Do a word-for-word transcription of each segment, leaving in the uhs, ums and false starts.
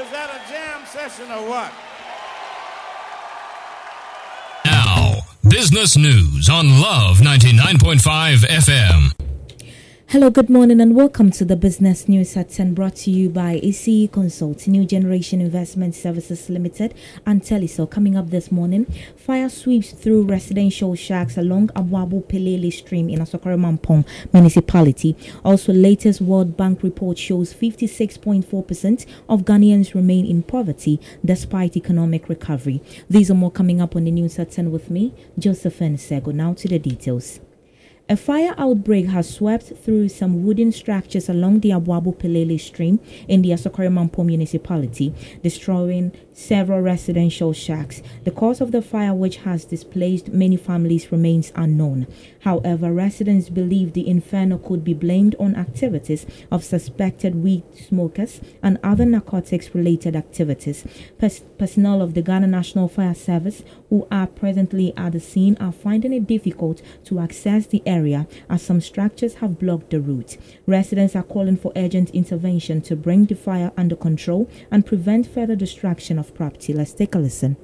Is that a jam session or what? Now, business news on Love ninety-nine point five F M. Hello, good morning and welcome to the Business News at ten, brought to you by A C E Consult, New Generation Investment Services Limited and Telecel. Coming up this morning, fire sweeps through residential shacks along Abwabo Pelele Stream in Asokore Mampong Municipality. Also, latest World Bank report shows fifty-six point four percent of Ghanaians remain in poverty despite economic recovery. These are more coming up on the News at ten with me, Josephine Sego. Now to the details. A fire outbreak has swept through some wooden structures along the Abwabo Pelele Stream in the Asokore Mampong Municipality, destroying several residential shacks. The cause of the fire, which has displaced many families, remains unknown. However, residents believe the inferno could be blamed on activities of suspected weed smokers and other narcotics-related activities. Pers- personnel of the Ghana National Fire Service, who are presently at the scene, are finding it difficult to access the area as some structures have blocked the route. Residents are calling for urgent intervention to bring the fire under control and prevent further destruction of property. Let's take a listen.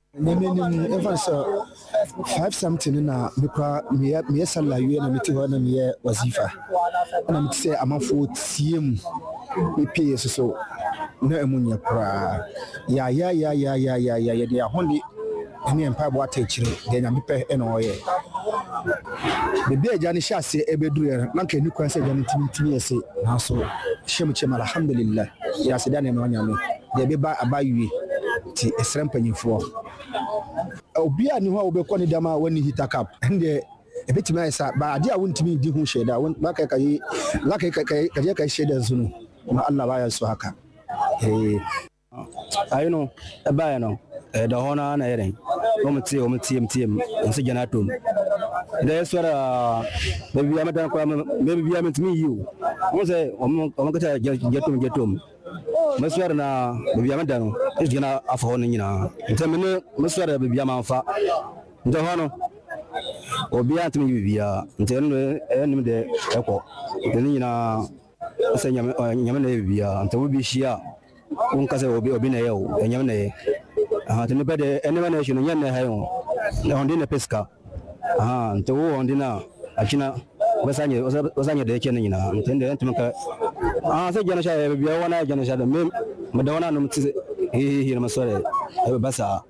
Five something na because me me sala you na meti ho na me wazifa na me say amafo tiem me pay so na emunya pra ya ya ya ya ya ya ya ya dia hondi ene empa bo atachire de nya me pe e na oye be be aja ni shase e beduru ya na ka ni kwa se aja ni timi timi ese na so shem chem alhamdulillah ya se da na me nya me de be ba abayi ti esrem panyifo obia ni ho obekọ ni dama wani hita cap ende ebetimi ayesa ba ade a wontimi di hu sheda won maka kai laka kai kai kai sheda zunu ma Allah ba ya so haka eh ayino e ba ya no e da hona na yeren o mti o mti mti nsi jana tom da yesora be biya mata ko me biya mtimi yiu mo se o mo kata jetom jetom maswar na bibiya madano ejina afa hono nyina ntamene maswar bibiya manfa ndo hono obiya ntimi bibiya nteno enim de eko nteni nyina senya nyame na bibiya ntawo bi hia wonka se obi obi na yewo enyame na ye aha tene bede enema na hino nyane hayo na honde na peska aha ntawo honde na akina wasanye wasanye de chene nyina ntende ntumka ah se jana sha biya wana jana sha da me madawana no mtse hi hi na masore basa.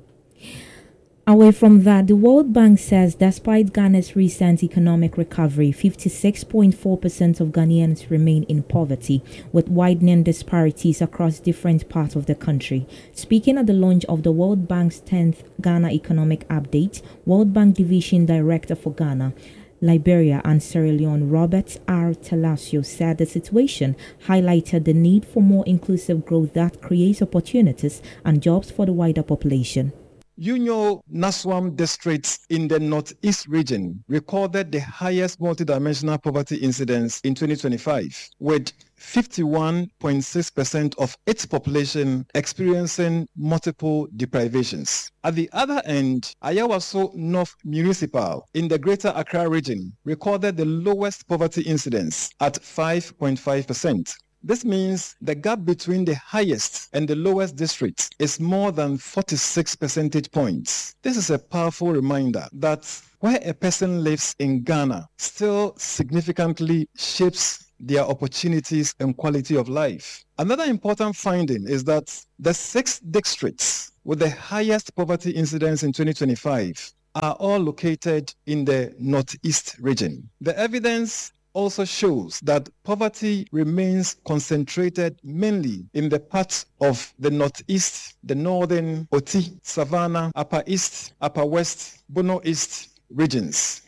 Away from that, the World Bank says despite Ghana's recent economic recovery, fifty-six point four percent of Ghanaians remain in poverty, with widening disparities across different parts of the country. Speaking at the launch of the World Bank's tenth Ghana Economic Update, World Bank Division Director for Ghana, Liberia and Sierra Leone, Robert R. Talasio, said the situation highlighted the need for more inclusive growth that creates opportunities and jobs for the wider population. Unyo Naswam districts in the northeast region recorded the highest multidimensional poverty incidence in twenty twenty-five, with fifty-one point six percent of its population experiencing multiple deprivations. At the other end, Ayawaso North Municipal in the Greater Accra region recorded the lowest poverty incidence at five point five percent. This means the gap between the highest and the lowest districts is more than forty-six percentage points. This is a powerful reminder that where a person lives in Ghana still significantly shapes their opportunities and quality of life. Another important finding is that the six districts with the highest poverty incidence in twenty twenty-five are all located in the northeast region. The evidence also shows that poverty remains concentrated mainly in the parts of the northeast, the northern, Oti, Savannah, Upper East, Upper West, Bono East regions.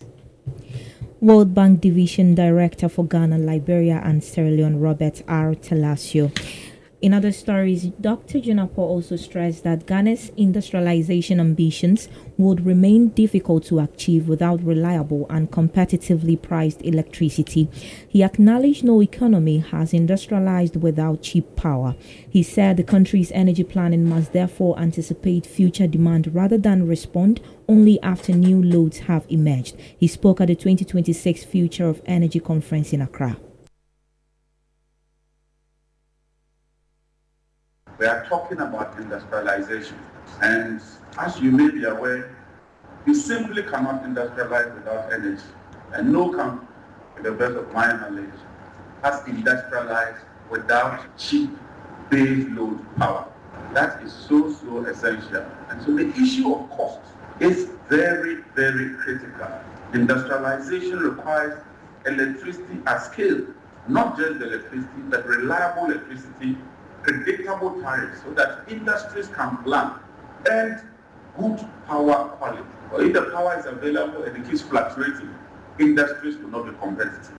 World Bank Division Director for Ghana, Liberia and Sierra Leone, Robert R. Talasio. In other stories, Doctor Junapo also stressed that Ghana's industrialization ambitions would remain difficult to achieve without reliable and competitively priced electricity. He acknowledged no economy has industrialized without cheap power. He said the country's energy planning must therefore anticipate future demand rather than respond only after new loads have emerged. He spoke at the twenty twenty-six Future of Energy Conference in Accra. We are talking about industrialization. And as you may be aware, you simply cannot industrialize without energy. And no country, to the best of my knowledge, has industrialized without cheap base load power. That is so, so essential. And so the issue of cost is very, very critical. Industrialization requires electricity at scale, not just electricity, but reliable electricity, predictable tariffs, so that industries can plan and good power quality. Or if the power is available and it keeps fluctuating, industries will not be competitive.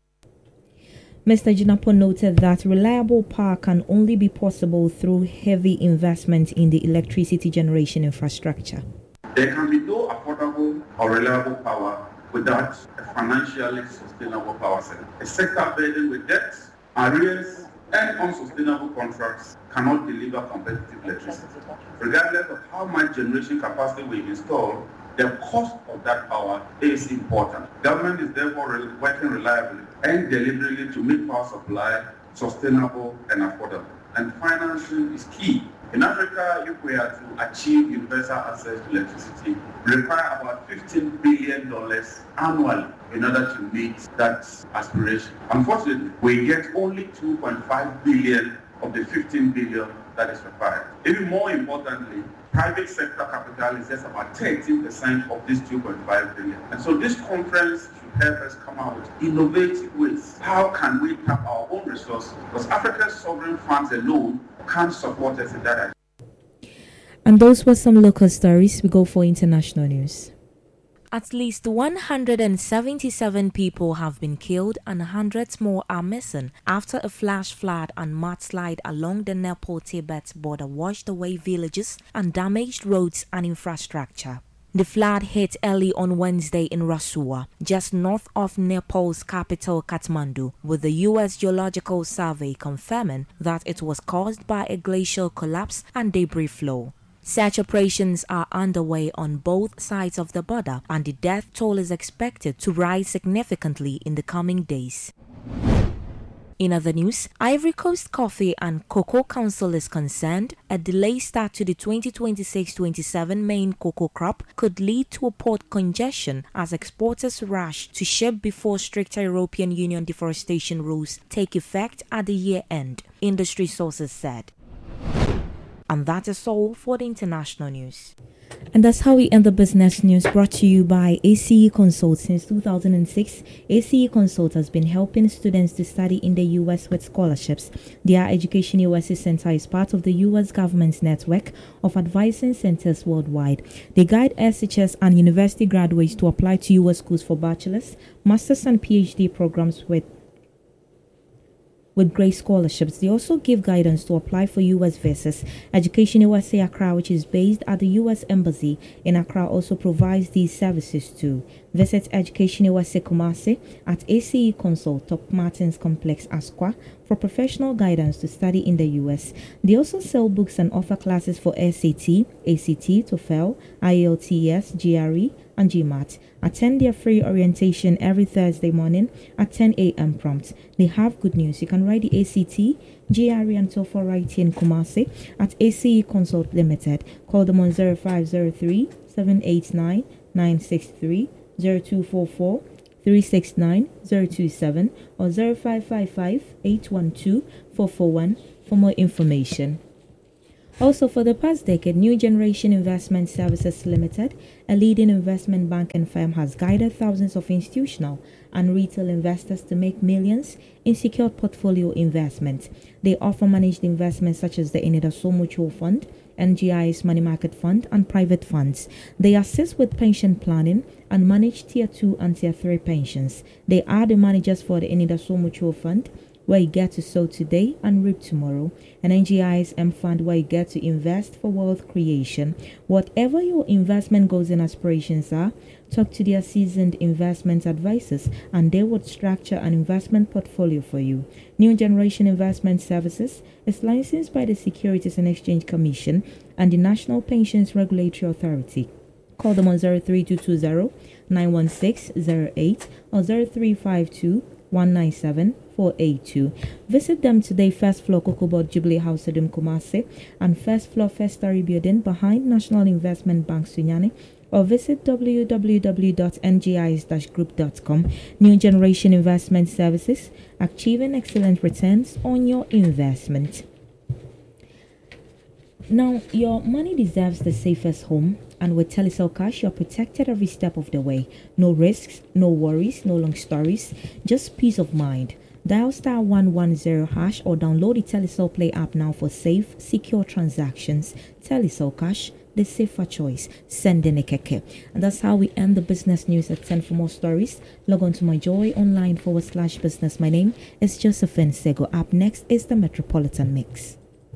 Mister Jinapor noted that reliable power can only be possible through heavy investment in the electricity generation infrastructure. There can be no affordable or reliable power without a financially sustainable power sector. A sector burdened with debts, arrears, and unsustainable contracts cannot deliver competitive electricity. Regardless of how much generation capacity we install, the cost of that power is important. Government is therefore working reliably and deliberately to make power supply sustainable and affordable. And financing is key. In Africa, if we are to achieve universal access to electricity, we require about fifteen billion dollars annually in order to meet that aspiration. Unfortunately, we get only two point five billion dollars of the fifteen billion dollars that is required. Even more importantly, private sector capital is just about thirteen percent of this two point five billion dollars. And so this conference should help us come out with innovative ways. How can we tap our own resources? Because Africa's sovereign funds alone can't support us in that. And those were some local stories. We go for international news. At least one hundred seventy-seven people have been killed and hundreds more are missing after a flash flood and mudslide along the Nepal-Tibet border washed away villages and damaged roads and infrastructure. The flood hit early on Wednesday in Rasuwa, just north of Nepal's capital Kathmandu, with the U S Geological Survey confirming that it was caused by a glacial collapse and debris flow. Search operations are underway on both sides of the border, and the death toll is expected to rise significantly in the coming days. In other news, Ivory Coast Coffee and Cocoa Council is concerned a delayed start to the twenty twenty-six twenty-seven main cocoa crop could lead to a port congestion as exporters rush to ship before stricter European Union deforestation rules take effect at the year end, industry sources said. And that is all for the international news. And that's how we end the business news, brought to you by A C E Consult. Since two thousand six, A C E Consult has been helping students to study in the U S with scholarships. Their Education U S A Center is part of the U S government's network of advising centers worldwide. They guide S H S and university graduates to apply to U S schools for bachelor's, master's and P H D programs with with great scholarships. They also give guidance to apply for U S visas. Education U S A Accra, which is based at the U S Embassy in Accra, also provides these services too. Visit Education U S A Kumasi at A C E Consult, Top Martins Complex, Asqua, for professional guidance to study in the U S. They also sell books and offer classes for S A T, A C T, TOEFL, I E L T S, G R E, and GMAT. Attend their free orientation every Thursday morning at ten a.m. prompt. They have good news. You can write the A C T, G R E, and TOEFL writing in Kumasi at A C E Consult Limited. Call them on zero five zero three, seven eight nine, nine six three, zero two four four, three six nine, zero two seven or zero five five five, eight one two, four four one for more information. Also, for the past decade, New Generation Investment Services Limited, a leading investment bank and firm, has guided thousands of institutional and retail investors to make millions in secured portfolio investments. They offer managed investments such as the Enidaso Mutual Fund, N G I's Money Market Fund, and private funds. They assist with pension planning and manage Tier two and Tier three pensions. They are the managers for the Enidaso Mutual Fund, where you get to sow today and reap tomorrow, and N G I's M Fund, where you get to invest for wealth creation. Whatever your investment goals and aspirations are, talk to their seasoned investment advisors and they would structure an investment portfolio for you. New Generation Investment Services is licensed by the Securities and Exchange Commission and the National Pensions Regulatory Authority. Call them on zero three two two zero, nine one six zero eight or zero three five two, one nine seven, four eight two. Visit them today, first floor Cocobot Jubilee House, Edum Kumasi, and first floor First Story Building behind National Investment Bank, Sunyani, or visit w w w dot n g i s dash group dot com. New Generation Investment Services, achieving excellent returns on your investment. Now, your money deserves the safest home, and with Telecel Cash, you're protected every step of the way. No risks, no worries, no long stories, just peace of mind. Dial star one one zero hash or download the Telecel Play app now for safe, secure transactions. Telecel Cash, the safer choice. Send in a keke. And that's how we end the business news at ten. For more stories, log on to my Joy Online forward slash business. My name is Josephine Sego. Up next is the Metropolitan Mix.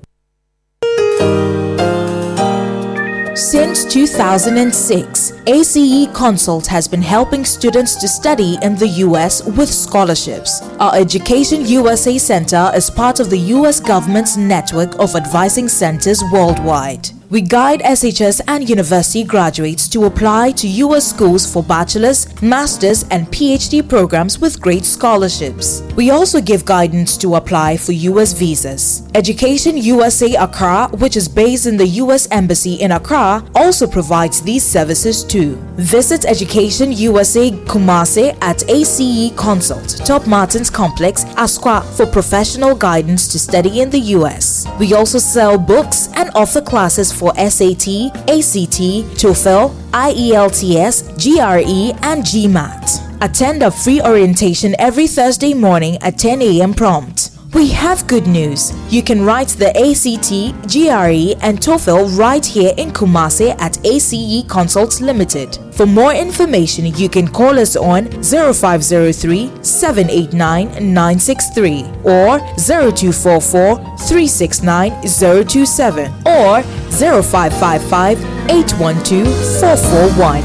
Since two thousand six, A C E Consult has been helping students to study in the U S with scholarships. Our Education U S A Center is part of the U S government's network of advising centers worldwide. We guide S H S and university graduates to apply to U S schools for bachelor's, master's, and P H D programs with great scholarships. We also give guidance to apply for U S visas. Education U S A Accra, which is based in the U S Embassy in Accra, also provides these services too. Visit Education U S A Kumasi at A C E Consult, Top Martins Complex, Asqua, for professional guidance to study in the U S. We also sell books and offer classes for S A T, A C T, TOEFL, I E L T S, G R E, and GMAT. Attend a free orientation every Thursday morning at ten a.m. prompt. We have good news. You can write the A C T, G R E, and TOEFL right here in Kumasi at A C E Consults Limited. For more information, you can call us on zero five zero three, seven eight nine, nine six three or zero two four four, three six nine, zero two seven or zero five five five, eight one two, four four one.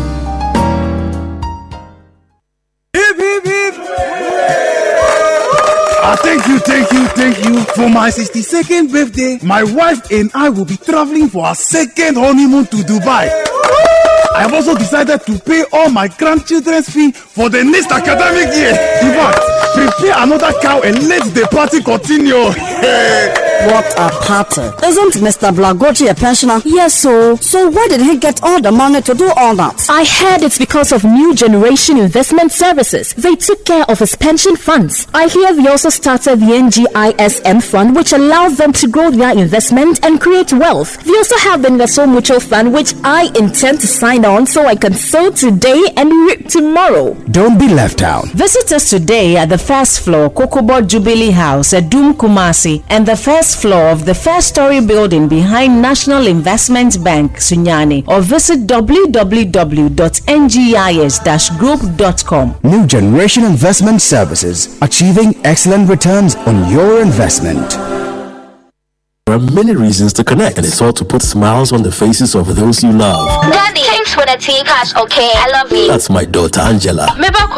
Ah, thank you, thank you, thank you. For my sixty-second birthday, my wife and I will be traveling for our second honeymoon to Dubai. I have also decided to pay all my grandchildren's fee for the next academic year. In fact, prepare another cow and let the party continue. What a party. Isn't Mister Blagochi a pensioner? Yes, so. So where did he get all the money to do all that? I heard it's because of New Generation Investment Services. They took care of his pension funds. I hear they also started the N G I S M fund, which allows them to grow their investment and create wealth. They also have the Inveso Mutual Fund, which I intend to sign on so I can sow today and reap tomorrow. Don't be left out. Visit us today at the first floor, Cocobot Jubilee House at Edum Kumasi, and the first floor of the First Story Building behind National Investment Bank, Sunyani, or visit w w w dot n g i s dash group dot com. New Generation Investment Services, achieving excellent returns on your investment. There are many reasons to connect, and it's all to put smiles on the faces of those you love. Daddy, thanks for the tea cash, okay? I love you. That's my daughter Angela.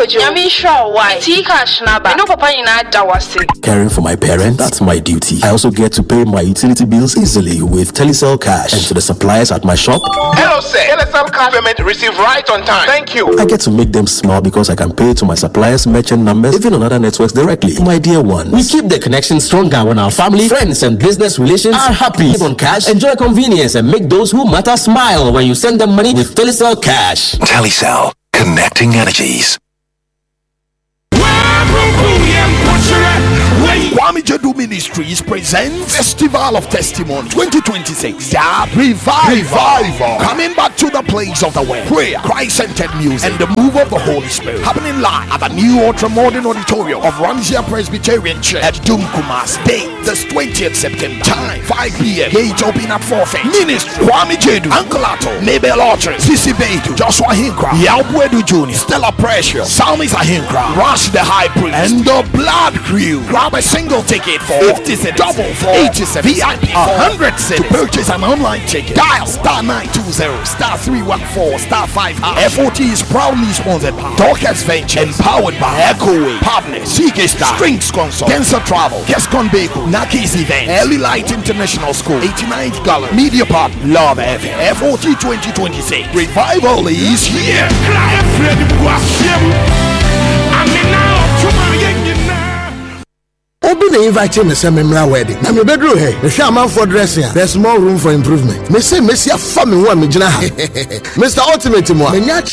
Caring for my parents, that's my duty. I also get to pay my utility bills easily with Telecel Cash, and to the suppliers at my shop. Hello, sir. Telecel Cash payment received right on time. Thank you. I get to make them smile because I can pay to my suppliers' merchant numbers, even on other networks directly. My dear ones, we keep the connection stronger when our family, friends, and business relations are happy. Live on cash, enjoy convenience, and make those who matter smile when you send them money with Telecel Cash. Telecel, connecting energies. Kwame Jedu Ministries presents Festival of Testimony twenty twenty-six. Yeah, revival. revival. Coming back to the place of the way. Prayer, Christ-centered music, and the move of the Holy Spirit. Happening live at the new ultra-modern auditorium of Ramsia Presbyterian Church at Edum Kumasi. Date, this twentieth September. Time, five p.m. Gate open at four thirty. Ministry, Kwame Jedu, Uncle Ato, Mabel Autry, Sisi Beidou, Joshua Hinkra, Yalbuedu Junior, Stella Precious, Salmis Ahinkra, Rush the High Priest, and the Blood Crew. Grab a single ticket for fifty cents, double for eighty cents, V I P for one hundred cents. To purchase an online ticket, dial star nine two zero, star three one four, star five. F O T is proudly sponsored by Dorcas Ventures, empowered by Echo Partners, C K Star, Strings Console, Densa Travel, Kescon Beko, Nakis Event, Early Light International School, eighty-ninth Gallery, Media Partner, Love F M. F O T twenty twenty-six. Revival is here. Obi na invite me say memra wedding. Na me bedroom here. Me hwe amanfo dressing. There's more room for improvement. Me say me see afa me ho a me gina ha. Mister Ultimate mo.